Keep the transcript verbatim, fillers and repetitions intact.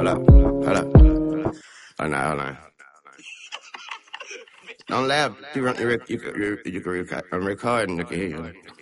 Hold up, hold up. Hold on, hold on. Don't laugh. You, run, you, you, you, you, you can record. I'm recording. You can hear you.